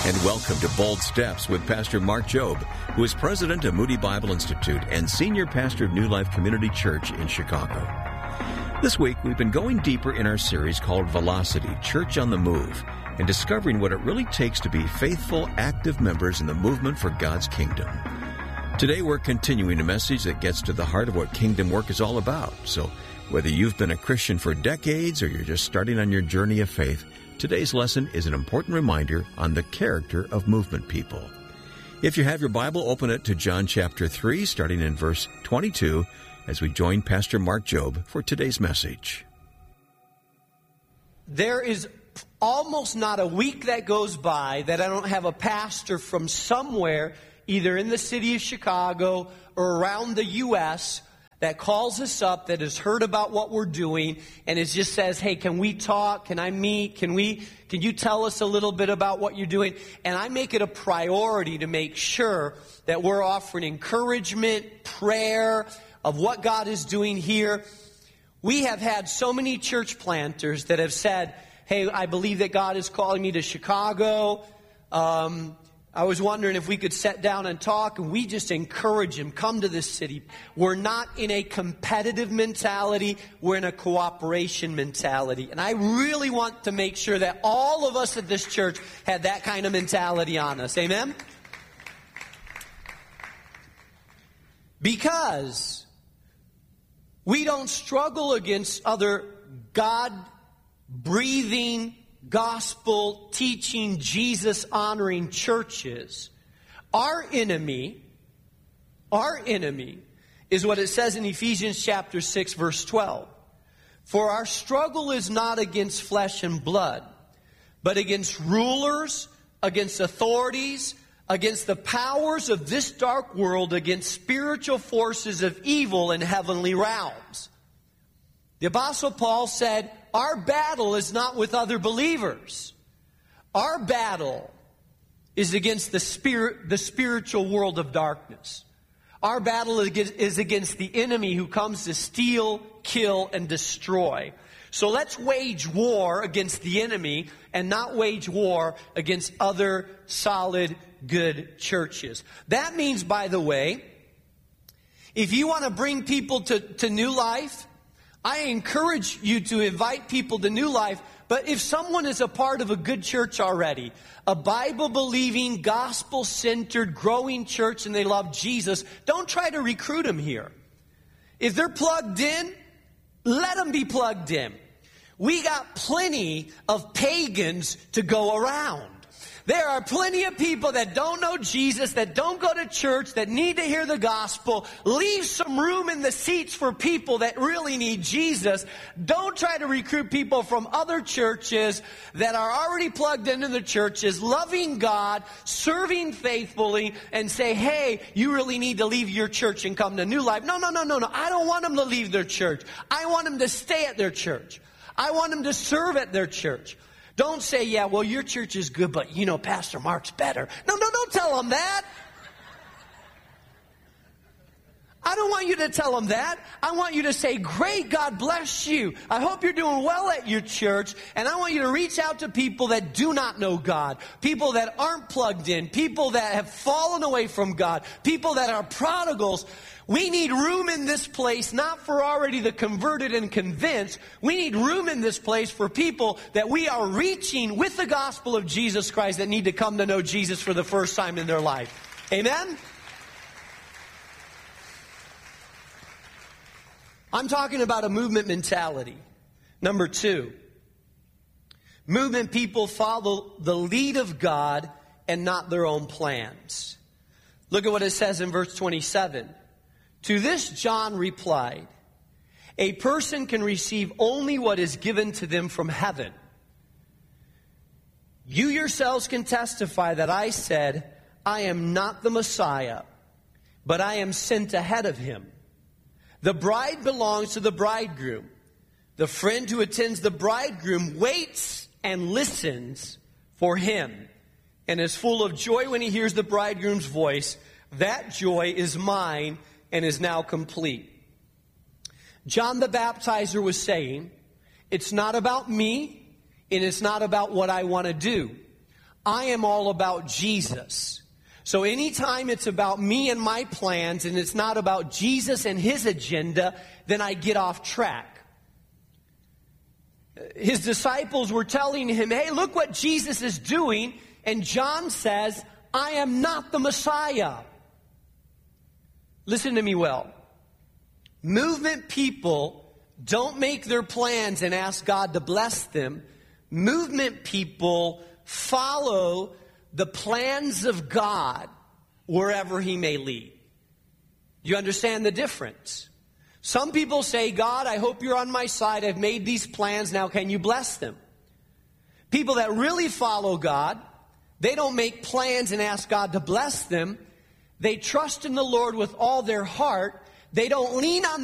And welcome to Bold Steps with Pastor Mark Jobe, who is president of Moody Bible Institute and senior pastor of New Life Community Church in Chicago. This week, we've been going deeper in our series called Velocity, Church on the Move, and discovering what it really takes to be faithful, active members in the movement for God's kingdom. Today, we're continuing a message that gets to the heart of what kingdom work is all about. So, whether you've been a Christian for decades or you're just starting on your journey of faith, today's lesson is an important reminder on the character of movement people. If you have your Bible, open it to John chapter 3, starting in verse 22, as we join Pastor Mark Jobe for today's message. There is almost not a week that goes by that I don't have a pastor from somewhere, either in the city of Chicago or around the U.S., that calls us up, that has heard about what we're doing, and it just says, hey, can we talk? Can I meet? Can you tell us a little bit about what you're doing? And I make it a priority to make sure that we're offering encouragement, prayer of what God is doing here. We have had so many church planters that have said, hey, I believe that God is calling me to Chicago. I was wondering if we could sit down and talk, and we just encourage him, come to this city. We're not in a competitive mentality. We're in a cooperation mentality. And I really want to make sure that all of us at this church had that kind of mentality on us. Amen? Because we don't struggle against other God-breathing, gospel-teaching, Jesus-honoring churches. Our enemy is what it says in Ephesians chapter 6, verse 12. For our struggle is not against flesh and blood, but against rulers, against authorities, against the powers of this dark world, against spiritual forces of evil in heavenly realms. The Apostle Paul said, our battle is not with other believers. Our battle is against the spiritual world of darkness. Our battle is against the enemy who comes to steal, kill, and destroy. So let's wage war against the enemy and not wage war against other solid, good churches. That means, by the way, if you want to bring people to New Life, I encourage you to invite people to New Life, but if someone is a part of a good church already, a Bible-believing, gospel-centered, growing church, and they love Jesus, don't try to recruit them here. If they're plugged in, let them be plugged in. We got plenty of pagans to go around. There are plenty of people that don't know Jesus, that don't go to church, that need to hear the gospel. Leave some room in the seats for people that really need Jesus. Don't try to recruit people from other churches that are already plugged into the churches, loving God, serving faithfully, and say, hey, you really need to leave your church and come to New Life. No. I don't want them to leave their church. I want them to stay at their church. I want them to serve at their church. Don't say, yeah, well, your church is good, but, Pastor Mark's better. No, don't tell them that. I don't want you to tell them that. I want you to say, great, God bless you. I hope you're doing well at your church. And I want you to reach out to people that do not know God, people that aren't plugged in, people that have fallen away from God, people that are prodigals. We need room in this place, not for already the converted and convinced. We need room in this place for people that we are reaching with the gospel of Jesus Christ that need to come to know Jesus for the first time in their life. Amen? I'm talking about a movement mentality. Number 2, movement people follow the lead of God and not their own plans. Look at what it says in verse 27. To this John replied, a person can receive only what is given to them from heaven. You yourselves can testify that I said, I am not the Messiah, but I am sent ahead of him. The bride belongs to the bridegroom. The friend who attends the bridegroom waits and listens for him and is full of joy when he hears the bridegroom's voice. That joy is mine and is now complete. John the Baptizer was saying, it's not about me, and it's not about what I want to do. I am all about Jesus. So anytime it's about me and my plans and it's not about Jesus and his agenda, then I get off track. His disciples were telling him, hey, look what Jesus is doing. And John says, I am not the Messiah. Listen to me well. Movement people don't make their plans and ask God to bless them. Movement people follow the plans of God wherever he may lead. You understand the difference? Some people say, God, I hope you're on my side. I've made these plans. Now can you bless them? People that really follow God, they don't make plans and ask God to bless them. They trust in the Lord with all their heart. They don't lean on